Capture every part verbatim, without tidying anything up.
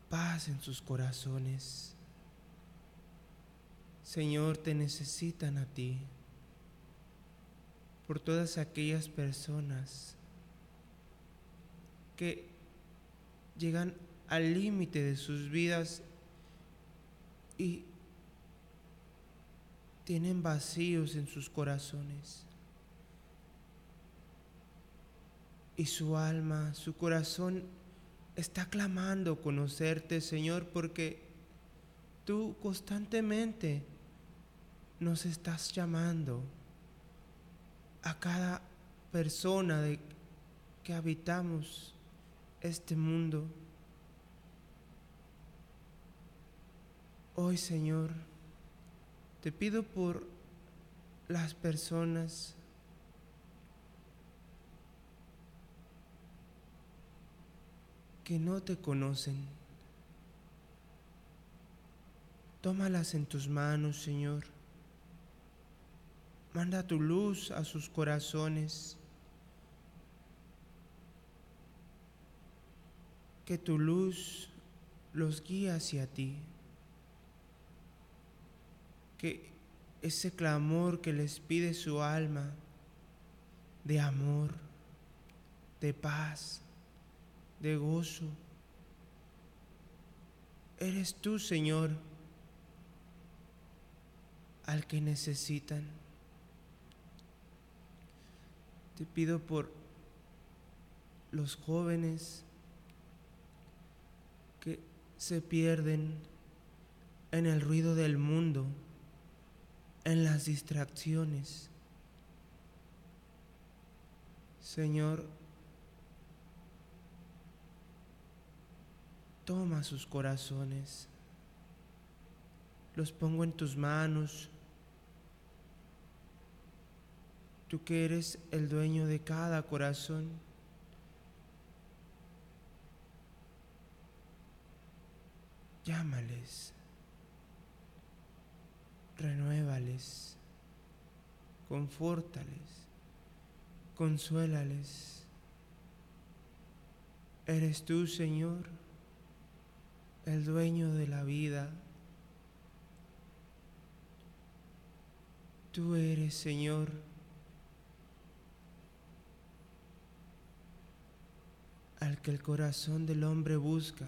paz en sus corazones. Señor, te necesitan a ti, por todas aquellas personas que llegan al límite de sus vidas y tienen vacíos en sus corazones. Y su alma, su corazón está clamando conocerte, Señor, porque tú constantemente nos estás llamando a cada persona de que habitamos este mundo. Hoy, Señor, te pido por las personas que no te conocen. Tómalas en tus manos, Señor. Manda tu luz a sus corazones. Que tu luz los guíe hacia ti. Que ese clamor que les pide su alma de amor, de paz, de gozo, eres tú, Señor, al que necesitan. Te pido por los jóvenes que se pierden en el ruido del mundo, en las distracciones. Señor, toma sus corazones, los pongo en tus manos. Tú que eres el dueño de cada corazón, llámales, renuévales, confórtales, consuélales. Eres tú, Señor, el dueño de la vida. Tú eres, Señor, al que el corazón del hombre busca.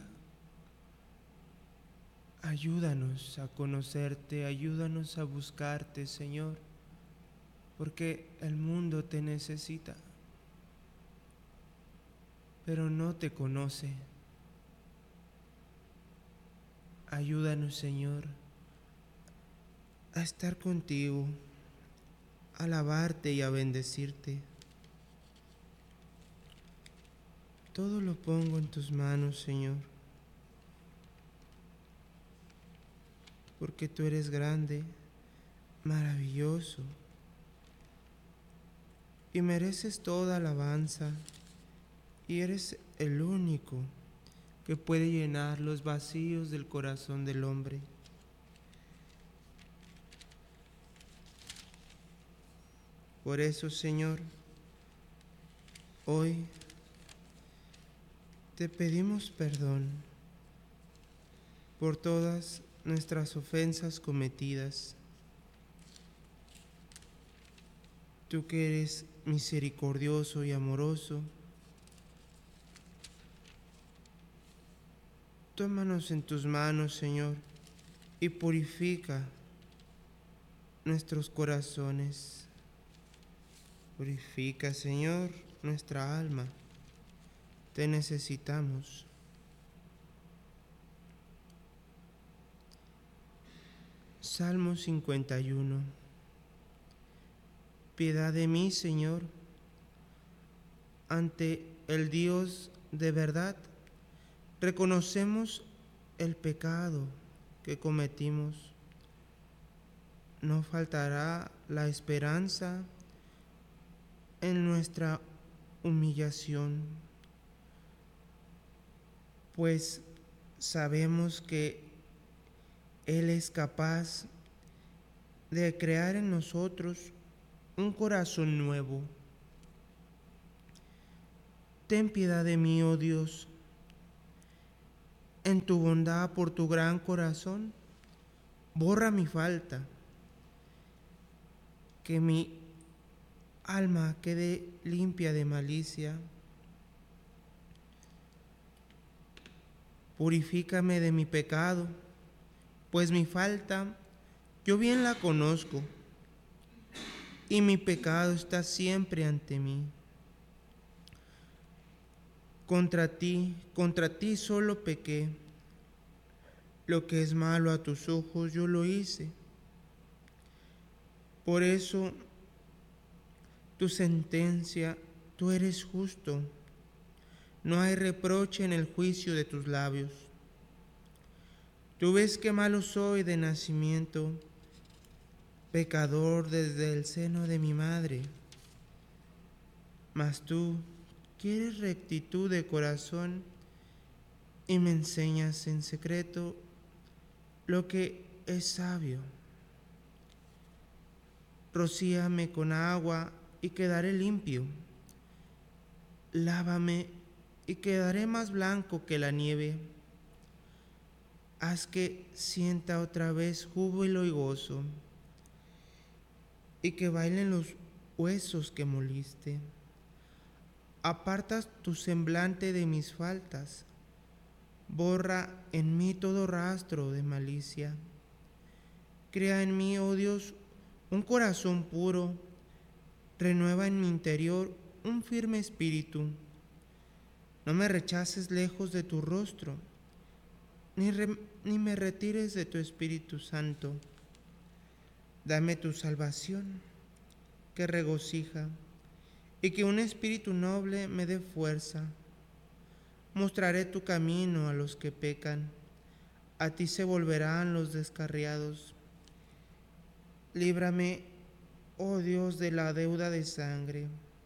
Ayúdanos a conocerte, ayúdanos a buscarte, Señor, porque el mundo te necesita, pero no te conoce. Ayúdanos, Señor, a estar contigo, a alabarte y a bendecirte. Todo lo pongo en tus manos, Señor, porque tú eres grande, maravilloso, y mereces toda alabanza, y eres el único que puede llenar los vacíos del corazón del hombre. Por eso, Señor, hoy te pedimos perdón por todas nuestras ofensas cometidas. Tú que eres misericordioso y amoroso, tómanos en tus manos, Señor, y purifica nuestros corazones. Purifica, Señor, nuestra alma. Te necesitamos. Salmo cincuenta y uno. Piedad de mí, Señor, ante el Dios de verdad. Reconocemos el pecado que cometimos. No faltará la esperanza en nuestra humillación, pues sabemos que Él es capaz de crear en nosotros un corazón nuevo. Ten piedad de mí, oh Dios, en tu bondad, por tu gran corazón, borra mi falta, que mi alma quede limpia de malicia. Purifícame de mi pecado, pues mi falta yo bien la conozco, y mi pecado está siempre ante mí. Contra ti, contra ti solo pequé. Lo que es malo a tus ojos yo lo hice. Por eso tu sentencia, tú eres justo. No hay reproche en el juicio de tus labios. Tú ves que malo soy de nacimiento, pecador desde el seno de mi madre. Mas tú quieres rectitud de corazón y me enseñas en secreto lo que es sabio. Rocíame con agua y quedaré limpio. Lávame y quedaré más blanco que la nieve. Haz que sienta otra vez júbilo y gozo, y que bailen los huesos que moliste. Apartas tu semblante de mis faltas, borra en mí todo rastro de malicia. Crea en mí, oh Dios, un corazón puro, renueva en mi interior un firme espíritu. No me rechaces lejos de tu rostro, ni, re, ni me retires de tu Espíritu Santo. Dame tu salvación, que regocija, y que un espíritu noble me dé fuerza. Mostraré tu camino a los que pecan, a ti se volverán los descarriados. Líbrame, oh Dios, de la deuda de sangre,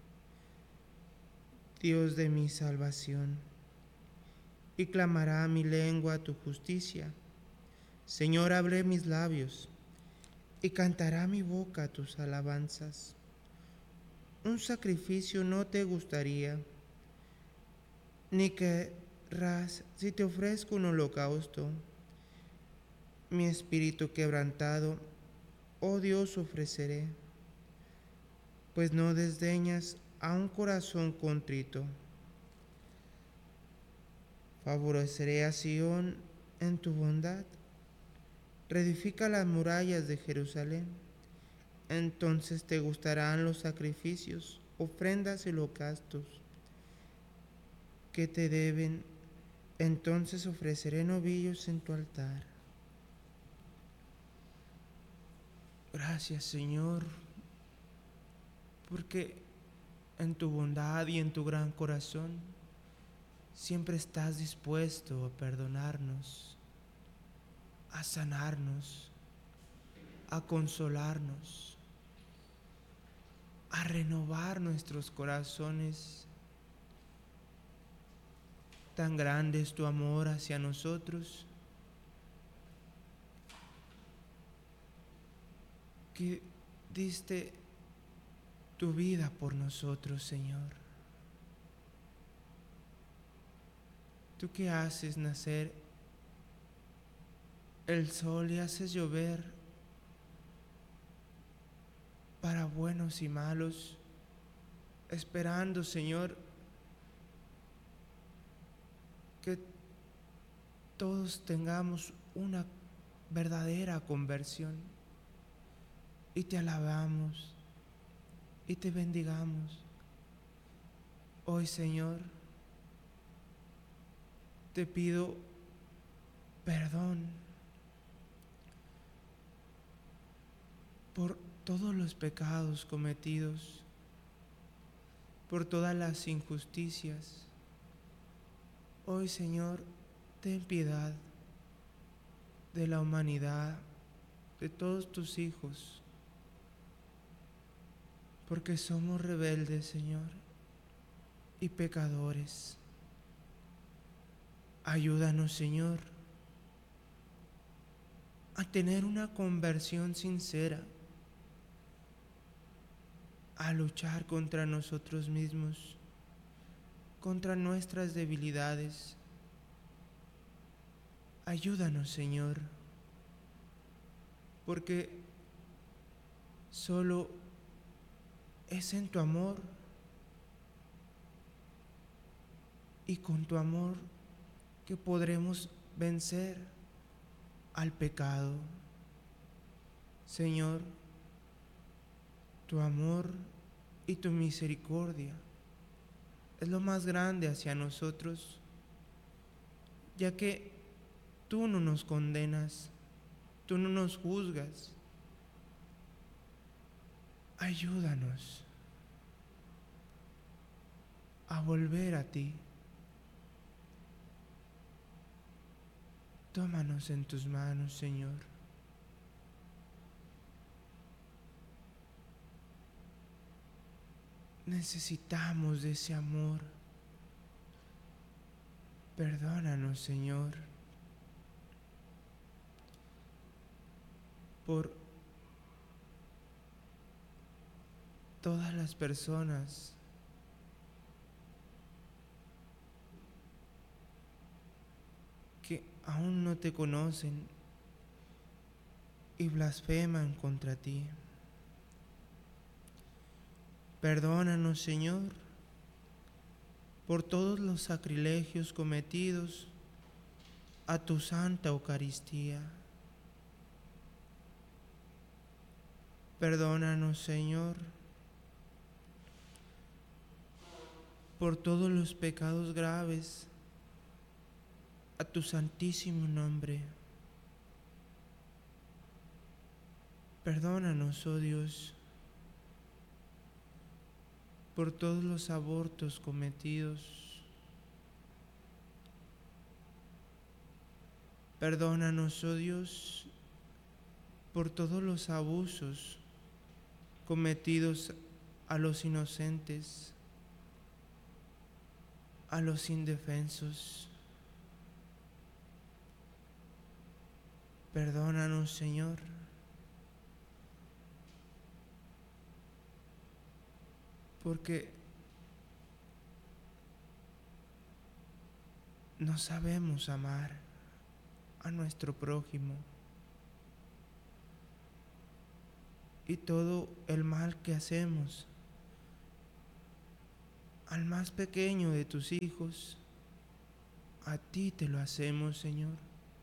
Dios de mi salvación, y clamará mi lengua tu justicia. Señor, abre mis labios, y cantará mi boca tus alabanzas. Un sacrificio no te gustaría, ni querrás si te ofrezco un holocausto. Mi espíritu quebrantado, oh Dios, ofreceré, pues no desdeñas a un corazón contrito. Favoreceré a Sión en tu bondad, reedifica las murallas de Jerusalén. Entonces te gustarán los sacrificios, ofrendas y holocaustos que te deben. Entonces ofreceré novillos en tu altar. Gracias, Señor, porque en tu bondad y en tu gran corazón siempre estás dispuesto a perdonarnos, a sanarnos, a consolarnos, a renovar nuestros corazones. Tan grande es tu amor hacia nosotros, que diste tu vida por nosotros, Señor. Tú que haces nacer el sol y haces llover para buenos y malos, esperando, Señor, que todos tengamos una verdadera conversión, y te alabamos y te bendigamos. Hoy, Señor, te pido perdón por todos los pecados cometidos, por todas las injusticias. Hoy, Señor, ten piedad de la humanidad, de todos tus hijos, porque somos rebeldes, Señor, y pecadores. Ayúdanos, Señor, a tener una conversión sincera, a luchar contra nosotros mismos, contra nuestras debilidades, Ayúdanos, Señor, porque solo es en tu amor y con tu amor que podremos vencer al pecado. Señor, tu amor y tu misericordia es lo más grande hacia nosotros, ya que tú no nos condenas, tú no nos juzgas. Ayúdanos a volver a ti. Tómanos en tus manos, Señor. Necesitamos de ese amor. Perdónanos, Señor, por todas las personas que aún no te conocen y blasfeman contra ti. Perdónanos, Señor, por todos los sacrilegios cometidos a tu santa Eucaristía. Perdónanos, Señor, por todos los pecados graves a tu santísimo nombre. Perdónanos, oh Dios, por todos los abortos cometidos. Perdónanos, oh Dios, por todos los abusos cometidos a los inocentes, a los indefensos. Perdónanos, Señor, porque no sabemos amar a nuestro prójimo y todo el mal que hacemos al más pequeño de tus hijos, a ti te lo hacemos, Señor.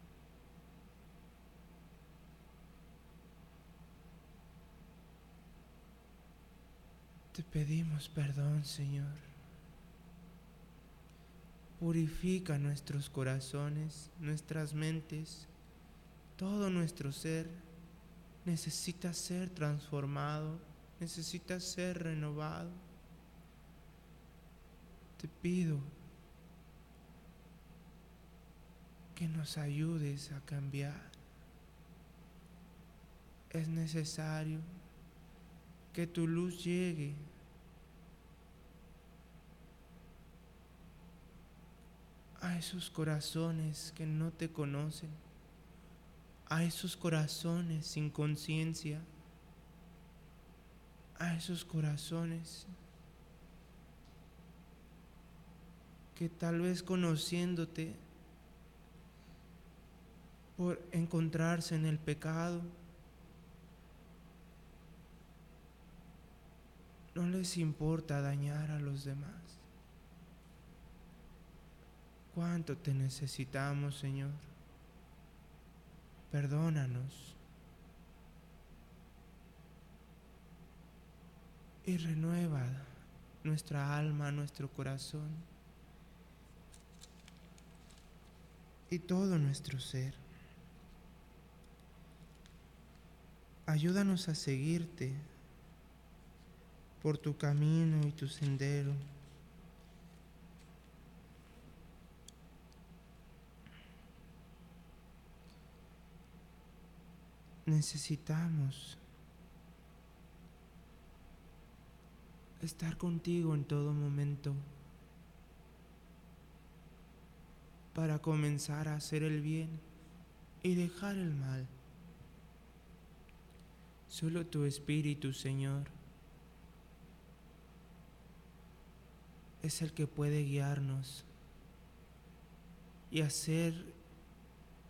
Te pedimos perdón, Señor. Purifica nuestros corazones, nuestras mentes, todo nuestro ser necesita ser transformado, necesita ser renovado. Te pido que nos ayudes a cambiar. Es necesario que tu luz llegue a esos corazones que no te conocen, a esos corazones sin conciencia, a esos corazones que tal vez conociéndote por encontrarse en el pecado, no les importa dañar a los demás. Cuánto te necesitamos, Señor. Perdónanos y renueva nuestra alma, nuestro corazón y todo nuestro ser. Ayúdanos a seguirte por tu camino y tu sendero. Necesitamos estar contigo en todo momento para comenzar a hacer el bien y dejar el mal. Solo tu Espíritu, Señor, es el que puede guiarnos y hacer